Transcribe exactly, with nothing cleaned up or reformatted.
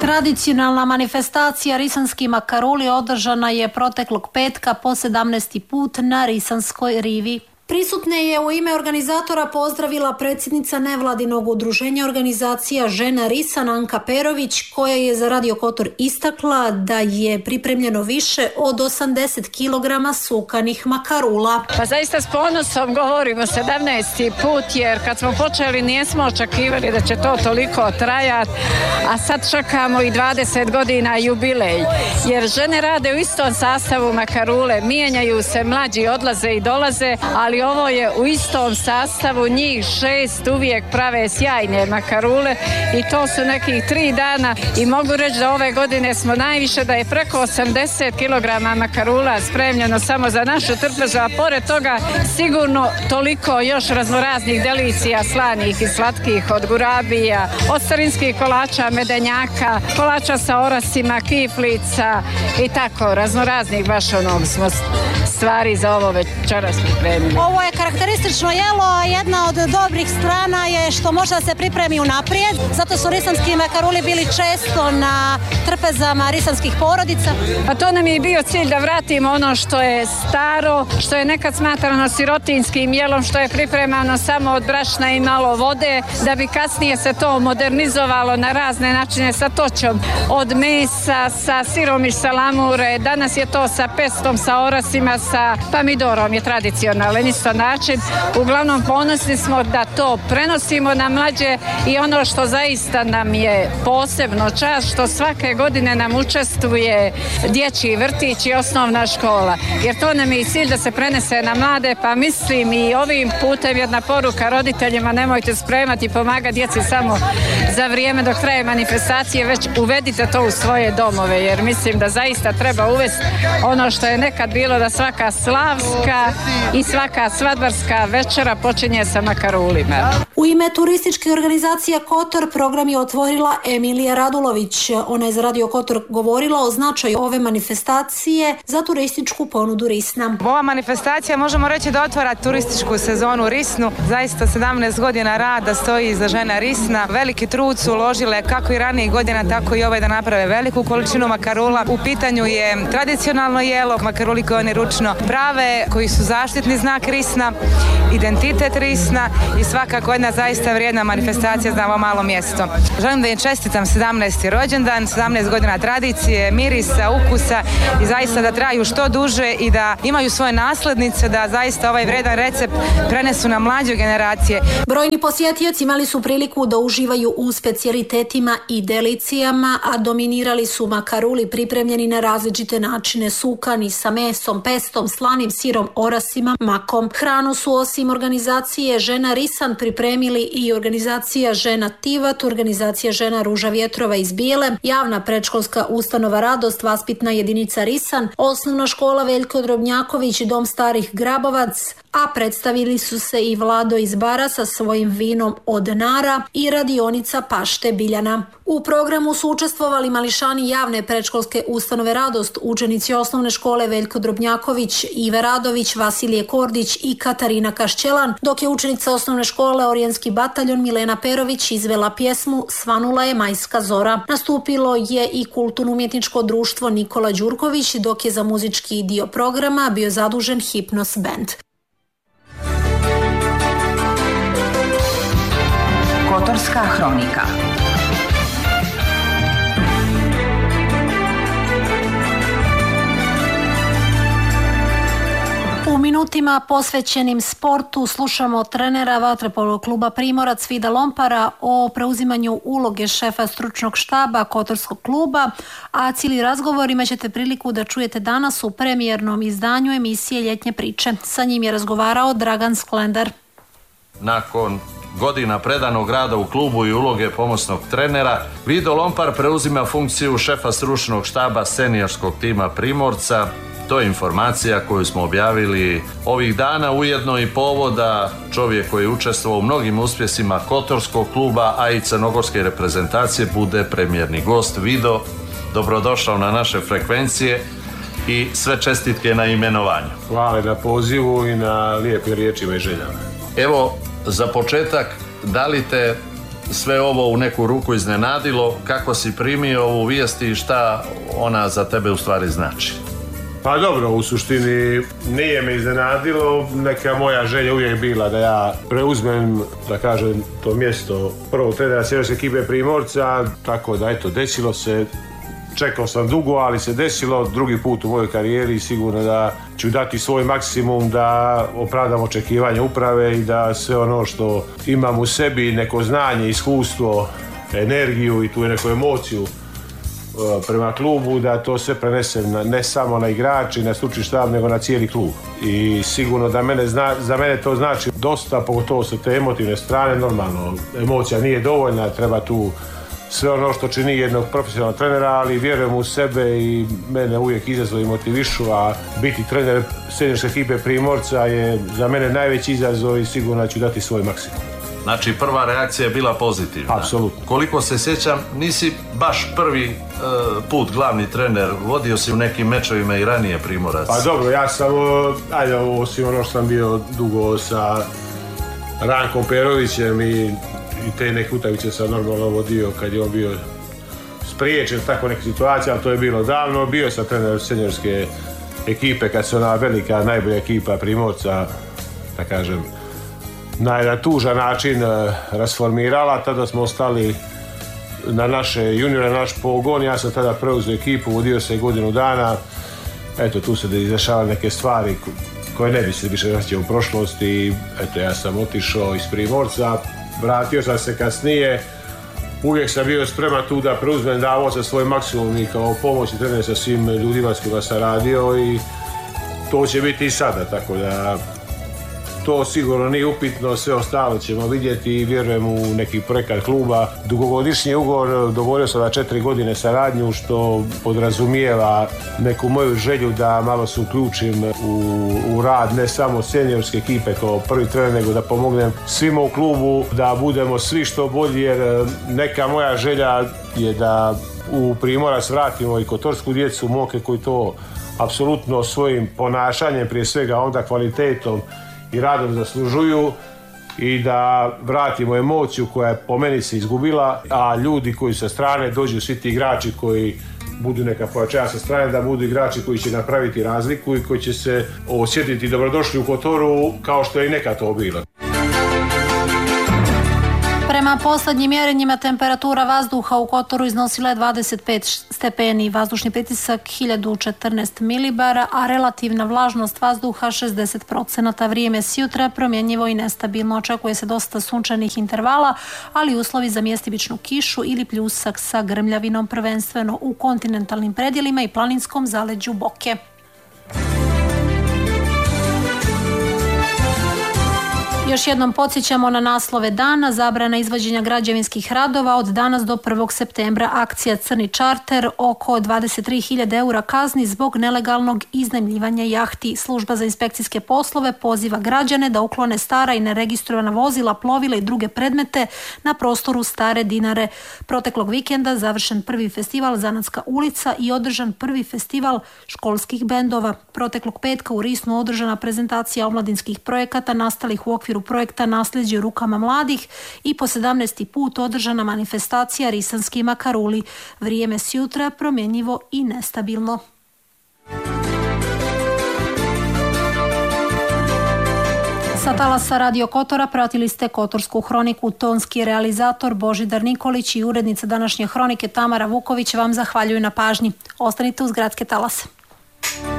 Tradicionalna manifestacija Risanski makaruli održana je proteklog petka po sedamnaesti put na Risanskoj rivi. Prisutne je u ime organizatora pozdravila predsjednica nevladinog udruženja organizacija Žena Risan Anka Perović, koja je za Radio Kotor istakla da je pripremljeno više od osamdeset kilograma sukanih makarula. Pa zaista s ponosom govorimo sedamnaesti put, jer kad smo počeli nismo očekivali da će to toliko trajati, a sad čekamo i dvadeset godina jubilej, jer žene rade u istom sastavu makarule, mijenjaju se, mlađi odlaze i dolaze, ali ovo je u istom sastavu, njih šest uvijek prave sjajne makarule i to su nekih tri dana i mogu reći da ove godine smo najviše, da je preko osamdeset kilograma makarula spremljeno samo za našu trpezu, a pored toga sigurno toliko još raznoraznih delicija slanih i slatkih, od gurabija, od starinskih kolača, medenjaka, kolača sa orasima, kiflica i tako raznoraznih baš onog smo stvari za ovo večeras pripremili. Ovo je karakteristično jelo, a jedna od dobrih strana je što može da se pripremi unaprijed, zato su risanski makaruli bili često na trpezama risanskih porodica. A to nam je bio cilj, da vratimo ono što je staro, što je nekad smatrano sirotinskim jelom, što je pripremano samo od brašna i malo vode, da bi kasnije se to modernizovalo na razne načine sa toćom, od mesa, sa sirom iz salamure, danas je to sa pestom, sa orasima, sa pomidorom je tradicionalan isto način. Uglavnom ponosni smo da to prenosimo na mlađe i ono što zaista nam je posebno čast, što svake godine nam učestvuje dječji vrtić i osnovna škola, jer to nam je i cilj da se prenese na mlade, pa mislim i ovim putem jedna poruka roditeljima: nemojte spremati i pomagati djeci samo za vrijeme dok traje manifestacije, već uvedite to u svoje domove, jer mislim da zaista treba uvesti ono što je nekad bilo, da svaka slavska i svaka svadbarska večera počinje sa makarulima. U ime turističke organizacije Kotor program je otvorila Emilija Radulović. Ona je za Radio Kotor govorila o značaju ove manifestacije za turističku ponudu Risna. Ova manifestacija možemo reći da otvara turističku sezonu u Risnu. Zaista sedamnaest godina rada stoji iza žena Risna. Veliki trud su uložile kako i ranijih godina, tako i ove da naprave veliku količinu makarula. U pitanju je tradicionalno jelo, makaruli koje oni ručno prave, koji su zaštitni znak Risna, identitet Risna i svakako jedna zaista vrijedna manifestacija za ovo malo mjesto. Želim da im čestitam sedamnaesti rođendan, sedamnaest godina tradicije, mirisa, ukusa i zaista da traju što duže i da imaju svoje naslednice, da zaista ovaj vrijedan recept prenesu na mlađe generacije. Brojni posjetioci imali su priliku da uživaju u specijalitetima i delicijama, a dominirali su makaruli pripremljeni na različite načine, sukani sa mesom, pestom, slanim sirom, orasima, makom. Hranu su osim organizacije Žena Risan pripremili i organizacija Žena Tivat, organizacija Žena Ruža Vjetrova iz Bijele, javna predškolska ustanova Radost, vaspitna jedinica Risan, osnovna škola Veljko Drobnjaković, dom starih Grabovac, a predstavili su se i Vlado iz Bara sa svojim vinom od Nara i radionica Pašte Biljana. U programu su učestvovali mališani javne predškolske ustanove Radost, učenici osnovne škole Veljko Drobnjaković, Ive Radović, Vasilije Kordić i Katarina Kašćelan, dok je učenica osnovne škole Orijenski bataljon Milena Perović izvela pjesmu Svanula je majska zora. Nastupilo je i kulturno-umjetničko društvo Nikola Đurković, dok je za muzički dio programa bio zadužen Hipnos band. Kotorska hronika. U minutima posvećenim sportu slušamo trenera vaterpolo kluba Primorac Vida Lompara o preuzimanju uloge šefa stručnog štaba Kotorskog kluba, a cijeli razgovor imat ćete priliku da čujete danas u premijernom izdanju emisije Ljetnje priče. Sa njim je razgovarao Dragan Sklendar. Nakon godina predanog rada u klubu i uloge pomoćnog trenera, Vido Lompar preuzima funkciju šefa stručnog štaba seniorskog tima Primorca. To je informacija koju smo objavili ovih dana, ujedno i povoda čovjek koji je učestvovao u mnogim uspjesima Kotorskog kluba, a i crnogorske reprezentacije, bude premijerni gost. Vido, dobrodošao na naše frekvencije i sve čestitke na imenovanju. Hvala na pozivu i na lijepim riječima i željama. Evo, za početak, da li te sve ovo u neku ruku iznenadilo? Kako si primio ovu vijest i šta ona za tebe u stvari znači? Pa dobro, u suštini nije me iznenadilo, neka moja želja uvijek bila da ja preuzmem, da kažem, to mjesto prvog trenera seniorske ekipe Primorca, tako da eto, desilo se, čekao sam dugo, ali se desilo, drugi put u mojoj karijeri i sigurno da ću dati svoj maksimum da opravdam očekivanje uprave i da sve ono što imam u sebi, neko znanje, iskustvo, energiju i tu neku emociju prema klubu, da to sve prenesem na, ne samo na igrače i na stručni štab, nego na cijeli klub. I sigurno da mene zna, za mene to znači dosta, pogotovo sa te emotivne strane. Normalno, emocija nije dovoljna, treba tu sve ono što čini jednog profesionalnog trenera, ali vjerujem u sebe i mene uvijek izazov i motivišu, a biti trener seniorske ekipe Primorca je za mene najveći izazov i sigurno ću dati svoj maksimum. Znači, prva reakcija je bila pozitivna. Apsolutno. Koliko se sjećam, nisi baš prvi e, put glavni trener, vodio si u nekim mečevima i ranije Primorac. Pa dobro, ja sam, ajde, osim ono što sam bio dugo sa Rankom Perovićem i, i te neke utakmice sam normalno vodio kad je on bio spriječen tako neke situacije, ali to je bilo davno. Bio sam trener seniorske ekipe kad se ona velika, najbolja ekipa Primorca, da kažem, na jedan tužan način rasformirala. Tada smo ostali na naše juniore, na naš pogon. Ja sam tada preuzeo ekipu, vodio se godinu dana. Eto, tu se da izdešavaju neke stvari koje ne bi se više vraćao u prošlosti. Eto, ja sam otišao iz Primorca, vratio sam se kasnije. Uvijek sam bio spreman tu da preuzmem, davao sam svoj maksimum i kao pomoć i trener sa svim ljudima s kojima sam radio i to će biti i sada, tako da to sigurno nije upitno, sve ostalo ćemo vidjeti i vjerujem u neki projekat kluba. Dugogodišnji ugovor, dogovorio sam na četiri godine saradnju, što podrazumijeva neku moju želju da malo se uključim u, u rad ne samo seniorske ekipe kao prvi trener, nego da pomognem svima u klubu da budemo svi što bolji, jer neka moja želja je da u Primorac vratimo i kotorsku djecu, momke koji to apsolutno svojim ponašanjem, prije svega onda kvalitetom i radom zaslužuju, i da vratimo emociju koja je po meni se izgubila, a ljudi koji sa strane dođu, svi ti igrači koji budu neka pojačanja sa strane, da budu igrači koji će napraviti razliku i koji će se osjetiti dobrodošli u Kotoru kao što je i nekad to bilo. Prema posljednjim mjerenjima temperatura vazduha u Kotoru iznosila je dvadeset pet stepeni, vazdušni pritisak hiljadu četrnaest milibara, a relativna vlažnost vazduha šezdeset procenata. Vrijeme s jutra promjenjivo i nestabilno. Očekuje se dosta sunčanih intervala, ali uslovi za mjestimičnu kišu ili pljusak sa grmljavinom, prvenstveno u kontinentalnim predjelima i planinskom zaleđu Boke. Još jednom podsjećamo na naslove dana. Zabrana izvođenja građevinskih radova od danas do prvog septembra. Akcija Crni čarter, oko dvadeset tri hiljade eura kazni zbog nelegalnog iznajmljivanja jahti. Služba za inspekcijske poslove poziva građane da uklone stara i neregistrovana vozila, plovila i druge predmete na prostoru Stare Dinare. Proteklog vikenda završen prvi festival Zanatska ulica i održan prvi festival školskih bendova. Proteklog petka u Risnu održana prezentacija omladinskih projekata nastalih u okviru projekta Nasljeđe u rukama mladih i po sedamnaesti put održana manifestacija Risanski makaruli. Vrijeme s jutra promjenjivo i nestabilno. Sa talasa Radio Kotora pratili ste Kotorsku hroniku. Tonski realizator Božidar Nikolić i urednica današnje hronike Tamara Vuković vam zahvaljuju na pažnji. Ostanite uz gradske talase.